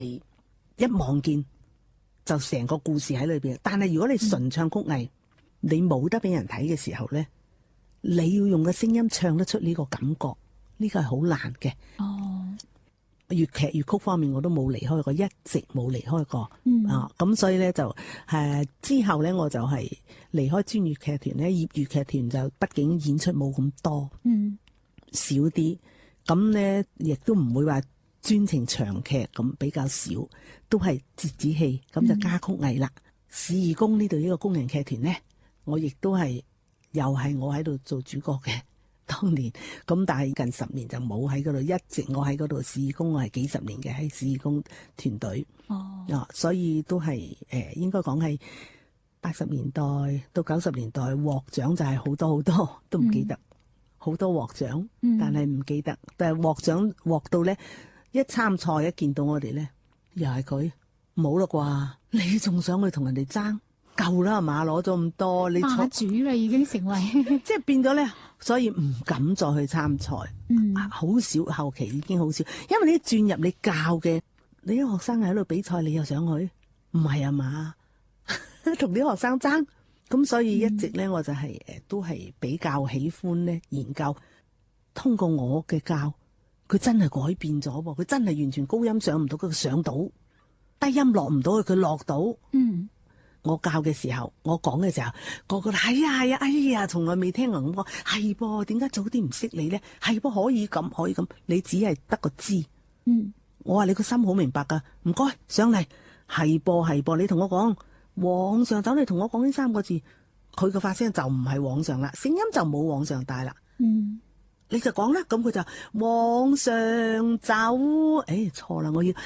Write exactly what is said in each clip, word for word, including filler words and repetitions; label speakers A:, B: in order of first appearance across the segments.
A: 一望見就成個故事喺裏邊。但係如果你純唱曲藝，嗯、你冇得俾人睇嘅時候咧，你要用個聲音唱得出呢個感覺，呢個係好難嘅。哦，粵劇粵曲方面我都冇離開過，一直冇離開過。嗯、啊，咁所以咧就誒、啊、之後咧我就係離開專業劇團咧，業餘劇團就畢竟演出冇咁多，嗯，少啲，咁咧亦都唔會話專程長劇，咁比較少，都係折子戲，咁就加曲藝啦。市義宮呢度呢個工人劇團咧，我亦都係又係我喺度做主角嘅。當年咁，但係近十年就冇喺嗰度，一直我喺嗰度市義宮，我係幾十年嘅喺市義宮團隊。哦，啊，所以都係誒、呃，應該講係八十年代到九十年代獲獎就係好多好多，都唔記得好、嗯、多獲獎，但係唔記得。但係獲獎獲到咧，一參賽一見到我哋咧，又係佢冇啦啩？你仲想去同人哋爭？夠啦係嘛？攞咗咁多，你
B: 霸主啦已經成為，
A: 即係變咗咧，所以唔敢再去參賽。嗯，好少，後期已經好少，因為你轉入你教嘅，你啲學生喺度比賽，你又想去？唔係啊嘛，同啲學生爭，咁所以一直咧，我就係、是、誒，都係比較喜歡咧研究。通過我嘅教，佢真係改變咗噃，佢真係完全高音上唔到，佢上到；低音落唔到，佢落到。嗯。我教嘅時候，我講嘅時候，個個係啊係啊，哎呀，從來未聽過咁講，係噃，點解早啲唔識你咧？係噃，可以咁，可以咁，你只係得個知。嗯，我話你個心好明白噶，唔該上嚟，係噃係噃，你同我講，皇上走，你同我講呢三個字，佢個發聲就唔係皇上啦，聲音就冇皇上大啦。嗯。你就講啦，咁佢就皇上走，誒錯啦，我要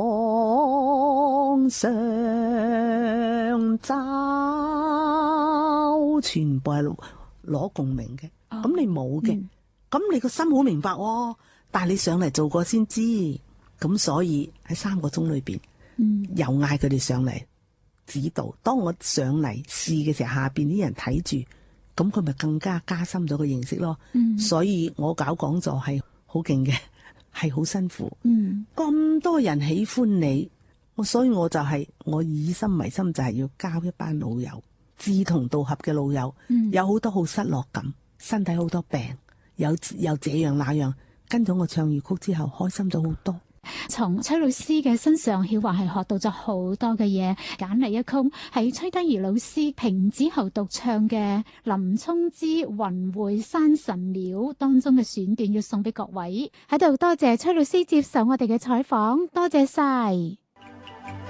A: 皇上走，全部係攞共鳴嘅。咁、oh, 你冇嘅，咁、嗯、你個心好明白喎、哦，但係你上嚟做過先知，咁所以喺三個鐘裏邊，嗯、又嗌佢哋上嚟指導。當我上嚟試嘅時候，下邊啲人睇住。咁佢咪更加加深咗個認識咯，嗯、所以我搞講座係好勁嘅，係好辛苦。咁、嗯、多人喜歡你，我所以我就係、是、我以心為心，就係要交一班老友，志同道合嘅老友。嗯、有好多好失落感，身體好多病，有有這樣那樣，跟咗我唱粵曲之後，開心咗好多。
B: 從崔老師嘅身上，曉華係學到咗好多嘅嘢。揀嚟一曲係崔德儀老師評之後獨唱嘅《林沖之雲會山神廟》當中嘅選段，要送俾各位喺度。多謝崔老師接受我哋嘅採訪，多謝晒。